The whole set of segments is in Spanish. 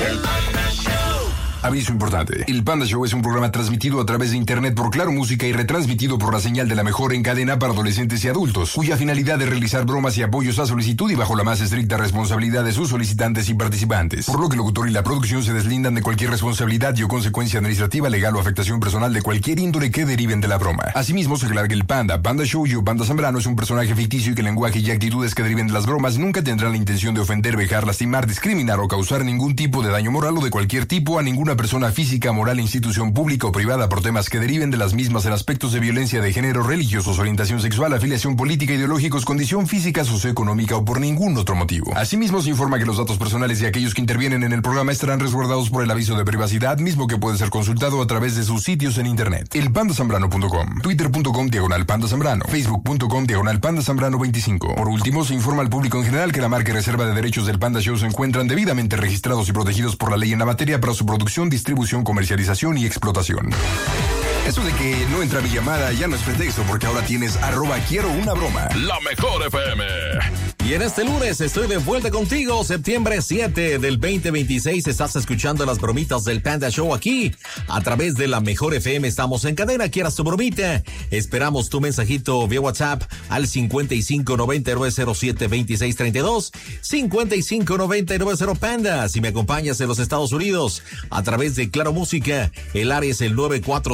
El Panda Show. Aviso importante. El Panda Show es un programa transmitido a través de internet por Claro Música y retransmitido por la señal de la mejor en cadena para adolescentes y adultos, cuya finalidad es realizar bromas y apoyos a solicitud y bajo la más estricta responsabilidad de sus solicitantes y participantes. Por lo que el locutor y la producción se deslindan de cualquier responsabilidad y o consecuencia administrativa, legal o afectación personal de cualquier índole que deriven de la broma. Asimismo, se aclara que el Panda Show y o Panda Zambrano es un personaje ficticio y que el lenguaje y actitudes que deriven de las bromas nunca tendrán la intención de ofender, vejar, lastimar, discriminar o causar ningún tipo de daño moral o de cualquier tipo a ninguna persona física, moral, institución pública o privada por temas que deriven de las mismas en aspectos de violencia de género, religiosos, orientación sexual, afiliación política, ideológicos, condición física, socioeconómica o por ningún otro motivo. Asimismo, se informa que los datos personales de aquellos que intervienen en el programa estarán resguardados por el aviso de privacidad, mismo que puede ser consultado a través de sus sitios en internet. elpandasambrano.com, twitter.com/Panda Zambrano, facebook.com/Panda Zambrano 25. Por último, se informa al público en general que la marca y reserva de derechos del Panda Show se encuentran debidamente registrados y protegidos por la ley en la materia para su producción, distribución, comercialización y explotación. Eso de que no entra mi llamada ya no es pretexto, porque ahora tienes @quiero una broma. La mejor FM. Y en este lunes estoy de vuelta contigo, septiembre 7 del 2026. Estás escuchando las bromitas del Panda Show aquí, a través de la mejor FM. Estamos en cadena, quieras tu bromita. Esperamos tu mensajito vía WhatsApp al 5599072632, 5599 Panda. Si me acompañas en los Estados Unidos, a través de Claro Música, el área es el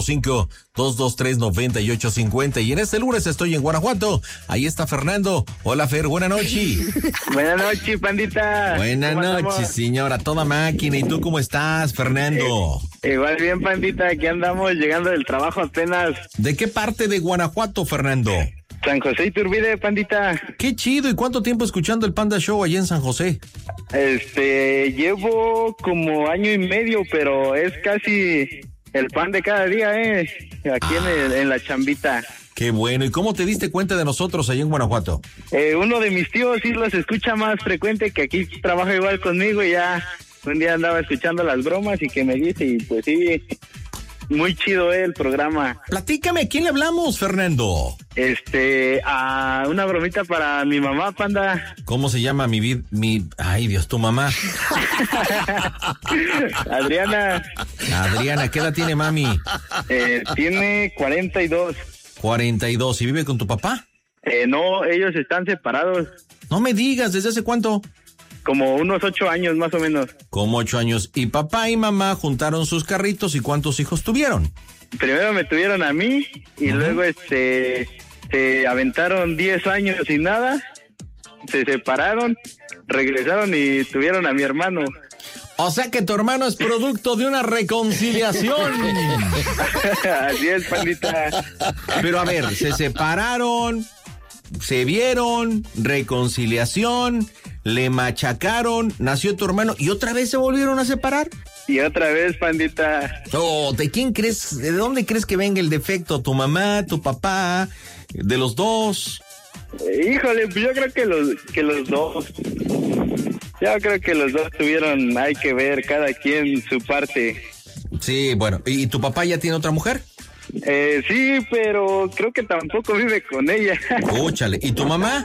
945-223-9850. Y en este lunes estoy en Guanajuato. Ahí está Fernando. Hola, Fer, buenas noches. Buenas noches, pandita. Buenas noches, señora, toda máquina. ¿Y tú cómo estás, Fernando? Igual bien, pandita, aquí andamos llegando del trabajo apenas. ¿De qué parte de Guanajuato, Fernando? San José Iturbide, pandita. Qué chido. ¿Y cuánto tiempo escuchando el Panda Show allá en San José? Llevo como año y medio, pero es casi el pan de cada día, aquí en la chambita. Qué bueno. ¿Y cómo te diste cuenta de nosotros allá en Guanajuato? Uno de mis tíos sí los escucha más frecuente, que aquí trabaja igual conmigo, y ya un día andaba escuchando las bromas y que me dice, y pues sí, muy chido el programa. Platícame, ¿a quién le hablamos, Fernando? A una bromita para mi mamá, Panda. ¿Cómo se llama ay, Dios, tu mamá? Adriana. Adriana, ¿qué edad tiene mami? Tiene 42. 42. ¿Y vive con tu papá? No, ellos están separados. No me digas, ¿desde hace cuánto? Como unos 8 años, más o menos. Como 8 años. ¿Y papá y mamá juntaron sus carritos y cuántos hijos tuvieron? Primero me tuvieron a mí y luego se aventaron 10 años sin nada, se separaron, regresaron y tuvieron a mi hermano. O sea que tu hermano es producto de una reconciliación. Así es, pandita. Pero a ver, se separaron, se vieron, reconciliación, le machacaron, nació tu hermano y otra vez se volvieron a separar. Y otra vez, pandita. Oh, ¿de quién crees, de dónde crees que venga el defecto? ¿Tu mamá, tu papá, de los dos? Híjole, pues yo creo que los dos. Yo creo que los dos tuvieron, hay que ver cada quien su parte. Sí, bueno, ¿y tu papá ya tiene otra mujer? Sí, pero creo que tampoco vive con ella. Úchale, ¿y tu mamá?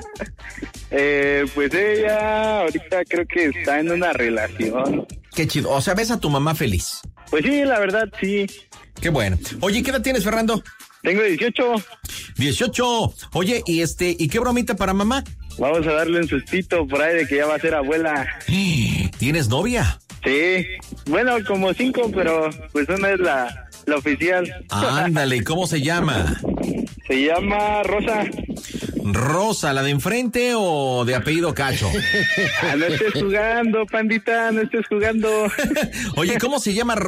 Pues ella ahorita creo que está en una relación. Qué chido, o sea, ¿ves a tu mamá feliz? Pues sí, la verdad, sí. Qué bueno. Oye, ¿qué edad tienes, Fernando? Tengo 18. 18. Oye, ¿y qué bromita para mamá? Vamos a darle un sustito por ahí de que ya va a ser abuela. ¿Tienes novia? Sí. Bueno, como 5, pero pues una es la oficial. Ándale, ¿cómo se llama? Se llama Rosa. Rosa, ¿la de enfrente o de apellido Cacho? No estés jugando, pandita, no estés jugando. Oye, ¿cómo se llama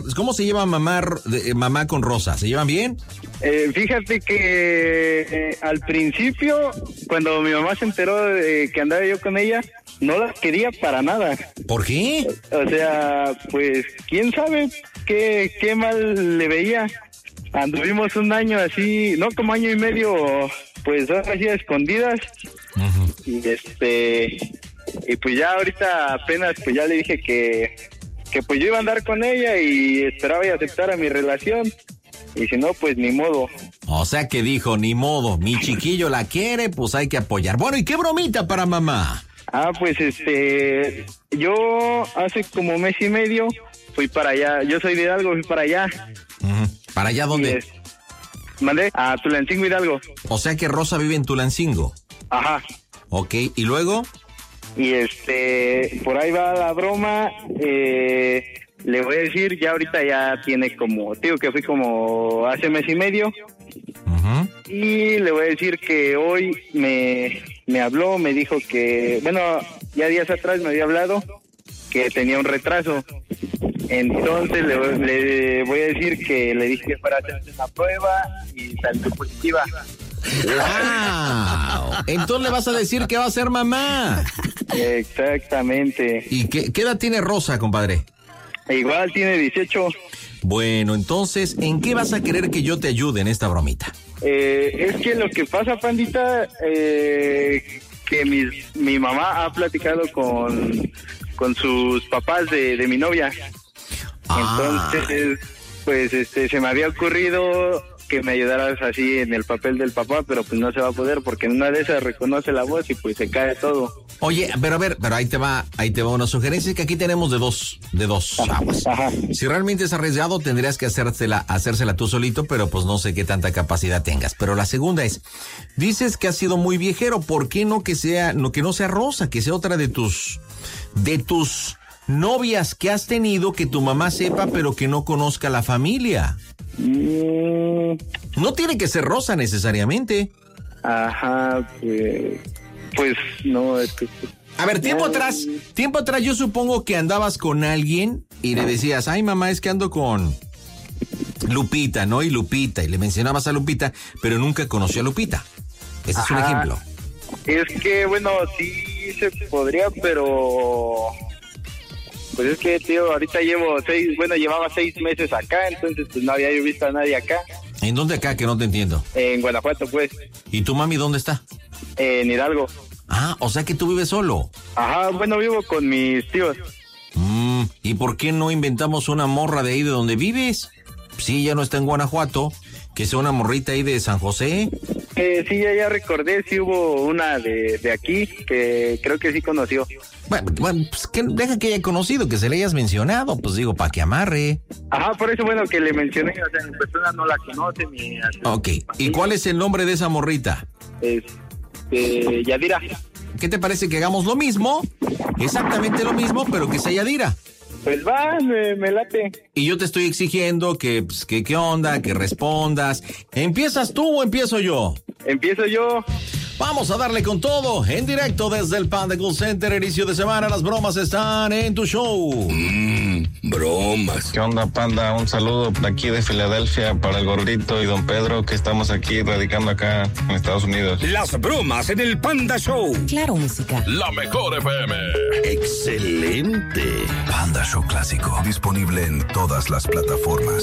mamá con Rosa? ¿Se llevan bien? Fíjate que al principio, cuando mi mamá se enteró de que andaba yo con ella, no la quería para nada. ¿Por qué? O sea, pues, quién sabe qué mal le veía. Anduvimos un año así, no, como año y medio, pues así a escondidas. Uh-huh. Y pues ya ahorita apenas pues ya le dije que pues yo iba a andar con ella y esperaba y aceptara mi relación. Y si no, pues ni modo. O sea que dijo, ni modo, mi chiquillo la quiere, pues hay que apoyar. Bueno, ¿y qué bromita para mamá? Pues yo hace como mes y medio fui para allá. Yo soy de Hidalgo, fui para allá. ¿Para allá dónde? ¿Mandé? A Tulancingo, Hidalgo. O sea que Rosa vive en Tulancingo. Ajá. Ok, ¿y luego? Y por ahí va la broma. Le voy a decir, ya ahorita ya tiene como, digo que fui como hace mes y medio. Y le voy a decir que hoy me habló, me dijo que, bueno, ya días atrás me había hablado que tenía un retraso. Entonces le voy a decir que le dije que fuera a hacerse una prueba y salió positiva. ¡Wow! Entonces le vas a decir que va a ser mamá. Exactamente. ¿Y qué edad tiene Rosa, compadre? Igual tiene 18. Bueno, entonces, ¿en qué vas a querer que yo te ayude en esta bromita? Es que lo que pasa, pandita, que mi mamá ha platicado con sus papás de mi novia. Entonces, pues se me había ocurrido que me ayudaras así en el papel del papá, pero pues no se va a poder porque en una de esas reconoce la voz y pues se cae todo. Oye, pero ahí te va una sugerencia que aquí tenemos de dos aguas. Ajá. Si realmente es arriesgado, tendrías que hacérsela tú solito, pero pues no sé qué tanta capacidad tengas. Pero la segunda es, dices que has sido muy viejero, ¿por qué no que no sea Rosa, que sea otra de tus novias que has tenido que tu mamá sepa, pero que no conozca la familia? No tiene que ser Rosa necesariamente. Ajá, pues no, es que... A ver, tiempo atrás, yo supongo que andabas con alguien y le decías, ay mamá, es que ando con Lupita, ¿no? Y le mencionabas a Lupita, pero nunca conoció a Lupita. Ese es un ejemplo. Es que, bueno, sí se podría, pero... Pues es que, tío, ahorita llevaba 6 meses acá, entonces pues no había yo visto a nadie acá. ¿En dónde acá? Que no te entiendo. En Guanajuato, pues. ¿Y tu mami dónde está? En Hidalgo. Ah, o sea que tú vives solo. Ajá, bueno, vivo con mis tíos. ¿Y por qué no inventamos una morra de ahí de donde vives? Sí, ya no está en Guanajuato, que sea una morrita ahí de San José. Sí, ya recordé, sí hubo una de aquí que creo que sí conoció. Bueno, pues que deja que haya conocido, que se le hayas mencionado, pues digo, para que amarre. Ajá, por eso, bueno, que le mencioné, o sea, en persona no la conoce ni... Ok, ¿y cuál es el nombre de esa morrita? Yadira. ¿Qué te parece que hagamos lo mismo? Exactamente lo mismo, pero que sea Yadira. Pues va, me late. Y yo te estoy exigiendo que qué onda, que respondas. ¿Empiezas tú o empiezo yo? Empiezo yo. Vamos a darle con todo, en directo desde el Panda Cool Center, inicio de semana, las bromas están en tu show. Bromas. ¿Qué onda, Panda? Un saludo de aquí de Filadelfia para el Gordito y Don Pedro, que estamos aquí radicando acá en Estados Unidos. Las bromas en el Panda Show. Claro, música. La mejor FM. Excelente. Panda Show Clásico, disponible en todas las plataformas.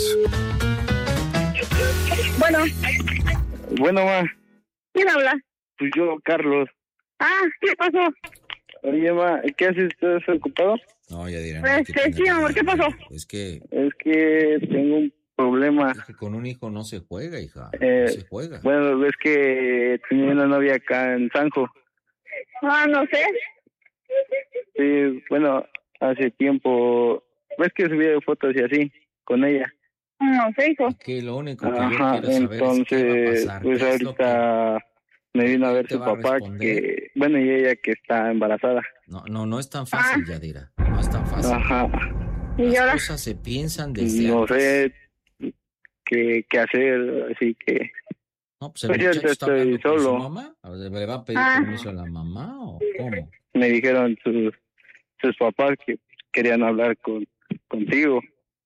Bueno, ma. ¿Quién habla? Pues yo, Carlos. ¿Qué pasó? Oye, ma, ¿qué haces? ¿Estás ocupado? No, ya dirán. Sí, amor, ¿qué pasó? Es que tengo un problema. con un hijo no se juega, hija. No se juega. Bueno, es que tenía una novia acá en Sanjo. No sé. Sí, bueno, hace tiempo. ¿Ves que subí fotos y así con ella? No sé, hijo. Que lo único que yo Ajá, quiero saber entonces, es qué va a pasar, pues qué es lo ahorita me vino a ver te su va a papá, responder. que, bueno, y ella que está embarazada. No es tan fácil, Yadira. No es tan fácil. Ajá. ¿Y Las ahora? cosas se piensan desde No antes. sé qué hacer, así que... No, pues el Pues yo muchacho está estoy hablando con su solo. mamá. A ver, ¿le va a pedir permiso a la mamá o cómo? Me dijeron sus papás que querían hablar contigo.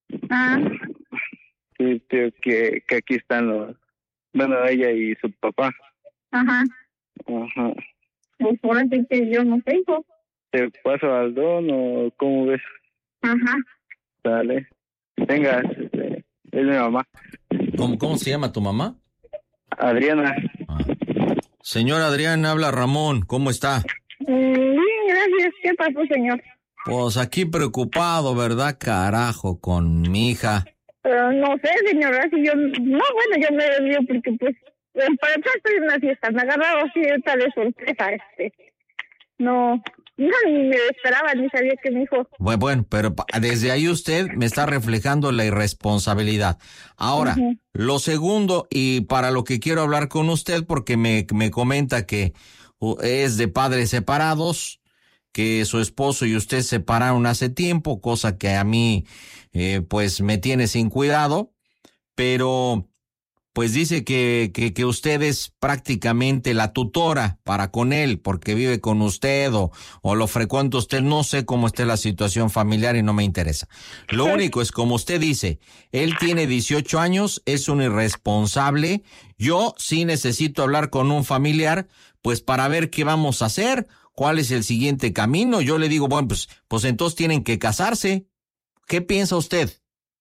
Sí, que aquí están ella y su papá. Ajá. Ajá. Pues ahora sí que yo no sé, hijo. ¿Te paso al don o cómo ves? Ajá. Dale. Venga, es mi mamá. ¿Cómo se llama tu mamá? Adriana. Señor Adrián, habla Ramón. ¿Cómo está? Bien, gracias. ¿Qué pasó, señor? Pues aquí preocupado, ¿verdad, carajo, con mi hija? No sé, señora, si yo... No, bueno, yo me desvío porque, pues, para atrás estoy en una fiesta. Me agarraron así tal de sorpresa, No no, ni me esperaba, ni sabía que mi hijo. Bueno, pero desde ahí usted me está reflejando la irresponsabilidad. Ahora, lo segundo, y para lo que quiero hablar con usted, porque me comenta que es de padres separados, que su esposo y usted se separaron hace tiempo, cosa que a mí, pues me tiene sin cuidado, pero pues dice que usted es prácticamente la tutora para con él, porque vive con usted o lo frecuenta usted. No sé cómo esté la situación familiar y no me interesa. Lo único es, como usted dice, él tiene 18 años, es un irresponsable. Yo sí necesito hablar con un familiar, pues para ver qué vamos a hacer, cuál es el siguiente camino. Yo le digo, bueno, pues entonces tienen que casarse. ¿Qué piensa usted?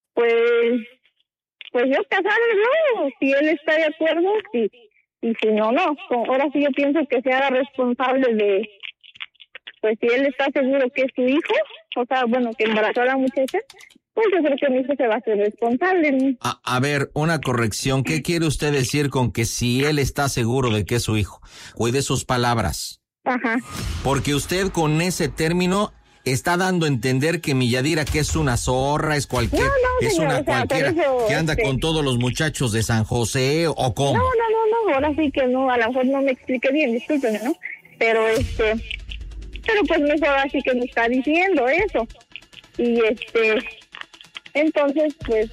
Pues yo casarme, no, si él está de acuerdo, sí, y si no, no. Ahora sí yo pienso que se haga responsable de, pues si él está seguro que es su hijo, o sea, bueno, que embarazó a la muchacha, pues yo creo que mi hijo se va a hacer responsable. A ver, una corrección, ¿qué quiere usted decir con que si él está seguro de que es su hijo? Cuide sus palabras. Ajá. Porque usted con ese término está dando a entender que mi Yadira, que es una zorra, es cualquier, no, es señor, una cualquiera eso, que anda con todos los muchachos de San José, ¿o cómo? No, ahora sí que no, a lo mejor no me expliqué bien, discúlpeme, ¿no? Pero pues mejor así que me está diciendo eso. Y entonces, pues,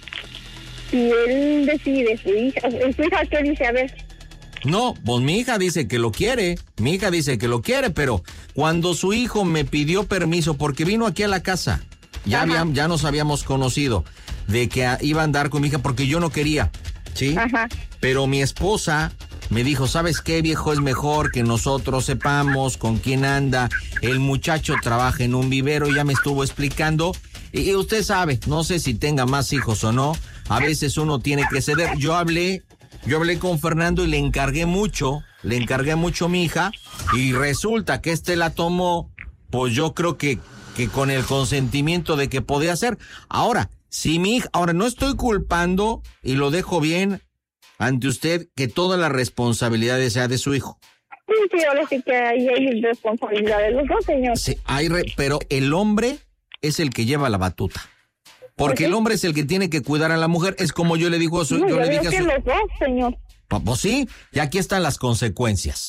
si él decide, su hija, ¿qué dice? A ver. No, pues mi hija dice que lo quiere, pero cuando su hijo me pidió permiso, porque vino aquí a la casa, ya nos habíamos conocido, de que iba a andar con mi hija porque yo no quería, ¿sí? Ajá. Pero mi esposa me dijo, ¿sabes qué, viejo? Es mejor que nosotros sepamos con quién anda, el muchacho trabaja en un vivero, ya me estuvo explicando, y usted sabe, no sé si tenga más hijos o no, a veces uno tiene que ceder. Yo hablé con Fernando y le encargué mucho a mi hija, y resulta que la tomó, pues yo creo que con el consentimiento de que podía hacer. Ahora, si mi hija, no estoy culpando, y lo dejo bien ante usted, que toda la responsabilidad sea de su hijo. Sí, ahora sí que hay responsabilidad de los dos, señor. Sí, pero el hombre es el que lleva la batuta. Porque el hombre es el que tiene que cuidar a la mujer. Es como yo le digo a su... No, yo le dije a su... los dos, señor. Pues sí, y aquí están las consecuencias.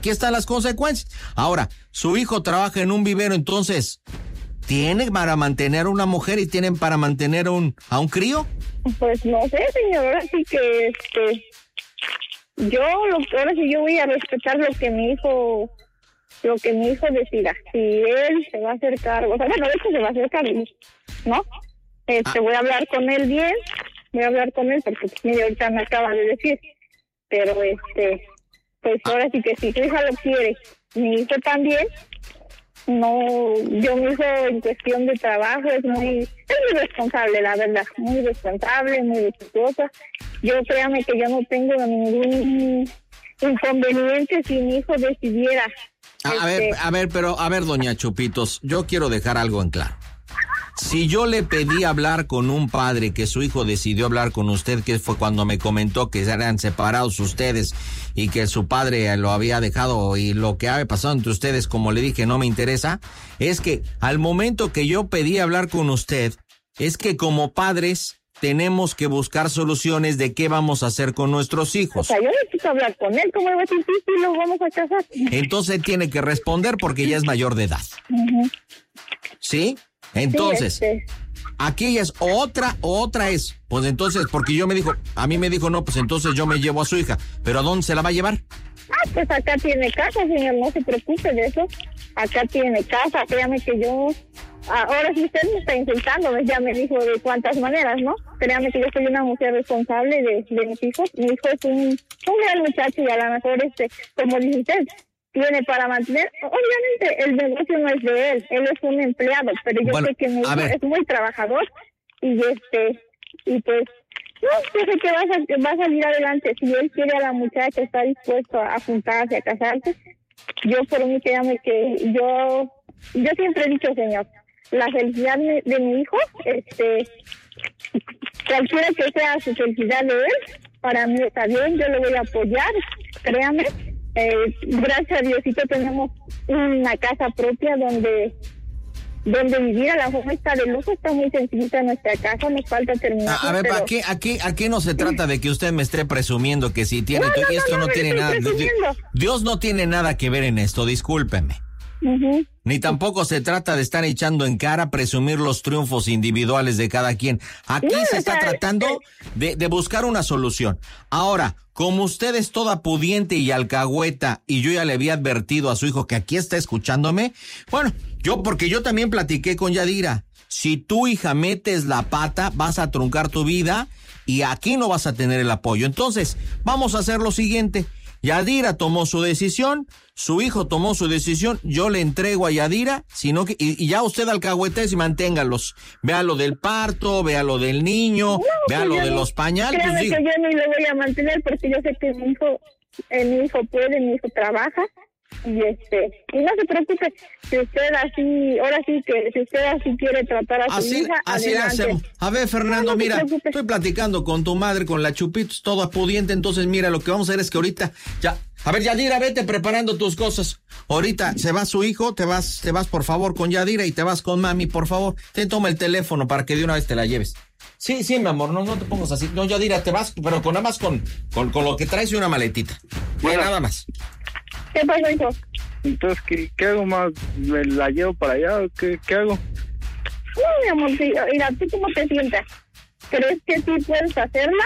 Ahora, su hijo trabaja en un vivero, entonces, ¿tiene para mantener a una mujer y tienen para mantener a un crío? Pues no sé, señor. Ahora sí que ahora sí yo voy a respetar lo que mi hijo decida. Si él se va a hacer cargo, o sea, bueno, de hecho se va a hacer cargo, ¿no? Voy a hablar con él bien, porque mire, ahorita me acaba de decir, pero pues ahora sí que si su hija lo quiere, mi hijo también, no, yo mi hijo en cuestión de trabajo es muy responsable, la verdad, muy responsable, muy respetuosa. Yo créame que yo no tengo ningún inconveniente si mi hijo decidiera. A ver, doña Chupitos, yo quiero dejar algo en claro. Si yo le pedí hablar con un padre, que su hijo decidió hablar con usted, que fue cuando me comentó que eran separados ustedes y que su padre lo había dejado, y lo que había pasado entre ustedes, como le dije, no me interesa, es que al momento que yo pedí hablar con usted, es que como padres tenemos que buscar soluciones de qué vamos a hacer con nuestros hijos. O sea, yo necesito hablar con él, ¿cómo va a decir si lo vamos a casar? Entonces tiene que responder porque ya es mayor de edad. Uh-huh. ¿Sí? Entonces, aquí ella es otra es, pues entonces, porque a mí me dijo, no, pues entonces yo me llevo a su hija, pero ¿a dónde se la va a llevar? Pues acá tiene casa, señor, no se preocupe de eso, acá tiene casa, créame que yo, ahora si usted me está insultando, ya me dijo de cuántas maneras, ¿no? Créame que yo soy una mujer responsable de mis hijos, mi hijo es un gran muchacho y a lo mejor como dice usted, tiene para mantener, obviamente el negocio no es de él es un empleado, pero yo sé que mi hijo es muy trabajador y pues no, yo sé que va a salir adelante. Si él quiere a la muchacha, está dispuesto a juntarse, a casarse, yo por mí créame que yo siempre he dicho, señor, la felicidad de mi hijo, cualquiera que sea su felicidad de él, para mí está bien, yo lo voy a apoyar, créame. gracias a Diosito tenemos una casa propia donde vivir. A la forma está de lujo, está muy sencillita nuestra casa, nos falta terminar. A ver, pero... ¿a qué no se trata de que usted me esté presumiendo que si tiene todo esto no tiene nada? Dios no tiene nada que ver en esto, discúlpeme. Uh-huh. Ni tampoco se trata de estar echando en cara, presumir los triunfos individuales de cada quien. Aquí se está tratando de buscar una solución. Ahora, como usted es toda pudiente y alcahueta, y yo ya le había advertido a su hijo que aquí está escuchándome, bueno, porque yo también platiqué con Yadira. Si tu hija metes la pata, vas a truncar tu vida y aquí no vas a tener el apoyo. Entonces, vamos a hacer lo siguiente. Yadira tomó su decisión, su hijo tomó su decisión, yo le entrego a Yadira, sino que, y ya usted alcahuetes y manténgalos. Vea lo del parto, vea lo del niño, vea lo de los pañales. Créame que yo ni lo voy a mantener porque yo sé que mi hijo puede, mi hijo trabaja. Y no se preocupe, si usted así, ahora sí que si usted así quiere tratar a su hija, así le hacemos. A ver, Fernando, mira, estoy platicando con tu madre, con la Chupitos, toda pudiente, entonces mira, lo que vamos a hacer es que ahorita ya, a ver, Yadira, vete preparando tus cosas. Ahorita se va su hijo, te vas por favor con Yadira y te vas con mami, por favor. Toma el teléfono para que de una vez te la lleves. Sí, mi amor, no te pongas así. No, Yadira, te vas, pero nada más con lo que traes y una maletita. Bueno, nada más. ¿Qué pasa, hijo? Entonces, ¿qué hago más? ¿Me la llevo para allá o qué hago? No, mi amor, mira, ¿tú cómo te sientas? ¿Crees que sí puedes hacerla?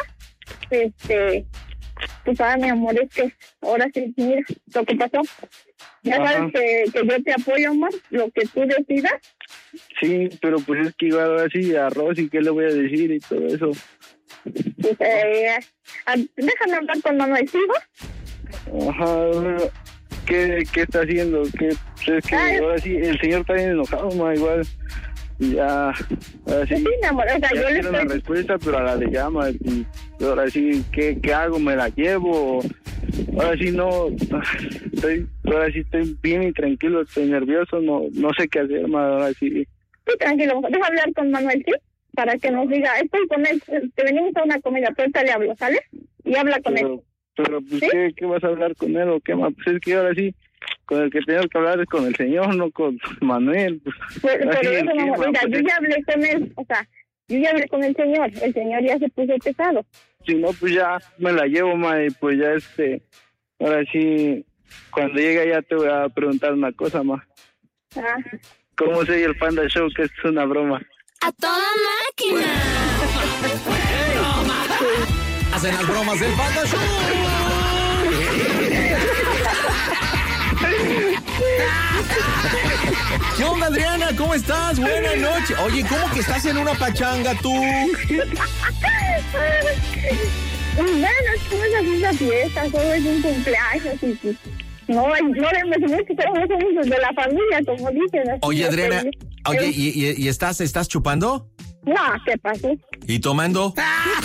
Pues mi amor, es que ahora sí, mira, lo que pasó. Ya sabes que yo te apoyo, amor, lo que tú decidas. Sí, pero pues es que igual ahora sí, a Rosy, ¿qué le voy a decir y todo eso? Pues, déjame hablar con Manuel, ¿sigo? Ajá, ¿qué está haciendo? Es que ahora sí, el señor está bien enojado, ma, igual. Ya, ahora sí. Sí, mi amor, o sea, yo le quiero una respuesta, pero a la de llama. Y ahora sí, ¿qué hago? ¿Me la llevo? Ahora sí no, ahora sí estoy bien y tranquilo, estoy nervioso, no sé qué hacer, ma, ahora sí. Sí, tranquilo, deja hablar con Manuel, ¿sí? Para que nos diga, estoy con él, te venimos a una comida, pero ahorita le hablo, ¿sale? Y habla con él. Pero pues, ¿sí? ¿qué vas a hablar con él o qué más? Pues es que ahora sí, con el que tenemos que hablar es con el señor, no con Manuel. Pues, pero eso, mamá, mira, yo ya hablé con él, o sea, yo ya hablé con el señor ya se puso pesado. Si no, pues ya me la llevo, ma, y pues ya ahora sí, cuando llegue ya te voy a preguntar una cosa, ma. ¿Cómo se oye el Panda Show? Que es una broma. ¡A toda máquina! Hacen las bromas del Panda Show. ¿Qué onda, Adriana? ¿Cómo estás? Buenas noches. Oye, ¿cómo que estás en una pachanga tú? Bueno, es una fiesta, solo es un cumpleaños y pues, no debemos mucho, pero no somos de la familia, como dicen. Oye, Adriana, oye, ¿y estás chupando? No, ¿qué pasó? ¿Y tomando?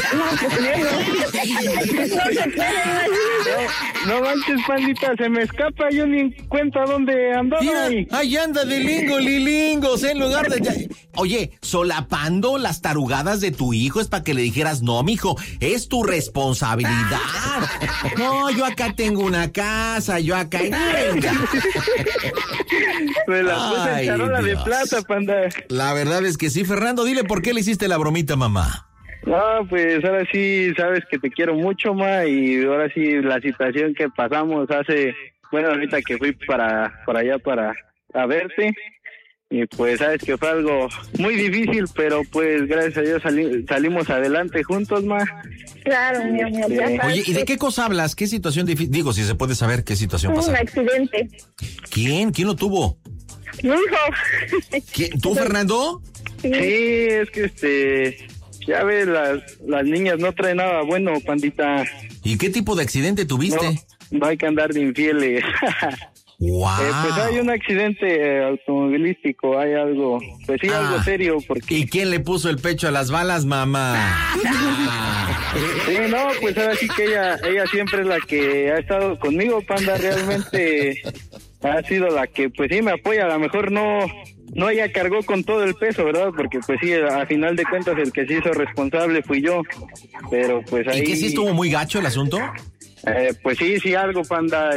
No manches, pandita, se me escapa, yo ni cuenta dónde andaba. Ahí anda de lilingos, en lugar de... Oye, solapando las tarugadas de tu hijo es para que le dijeras, no, mijo, es tu responsabilidad. No, yo acá tengo una casa, yo acá... Venga. Me la puse en charola de plata, panda. La verdad es que sí, Fernando, dile por qué le hiciste la bromita, mamá. No, pues ahora sí sabes que te quiero mucho, ma, y ahora sí la situación que pasamos ahorita que fui para allá a verte, y pues sabes que fue algo muy difícil, pero pues gracias a Dios salimos adelante juntos, ma. Claro, mi amor. Oye, ¿y de qué cosa hablas? ¿Qué situación difícil? Digo, si se puede saber qué situación pasó. Un accidente. ¿Quién lo tuvo? Mi hijo. ¿Quién? ¿Tú, Fernando? Sí, es que ya ves, las niñas no traen nada bueno, pandita. ¿Y qué tipo de accidente tuviste? No hay que andar de infieles. Wow. Pues hay un accidente automovilístico, hay algo, pues sí, algo serio, porque... ¿Y quién le puso el pecho a las balas, mamá? Sí, no, pues ahora sí que ella siempre es la que ha estado conmigo, panda, realmente ha sido la que, pues sí, me apoya, a lo mejor no ella cargó con todo el peso, ¿verdad? Porque pues sí, a final de cuentas el que se hizo responsable fui yo, pero pues ahí... ¿Y que sí estuvo muy gacho el asunto? Pues sí, algo, Panda,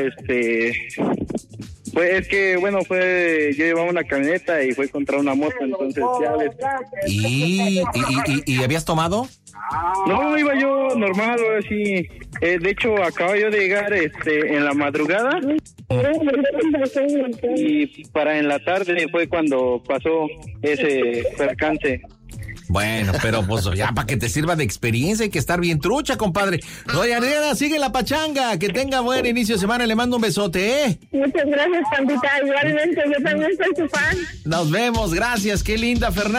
pues es que, bueno, yo llevaba una camioneta y fue contra una moto, entonces ya ves. ¿Y habías tomado? No, iba yo normal, así. De hecho, acabo yo de llegar en la madrugada y para en la tarde fue cuando pasó ese percance. Bueno, pero pues ya para que te sirva de experiencia hay que estar bien trucha, compadre. Doña Adriana, sigue la pachanga. Que tenga buen inicio de semana. Le mando un besote, ¿eh? Muchas gracias, Pandita. Igualmente, yo también soy tu fan. Nos vemos, gracias. Qué linda, Fernanda.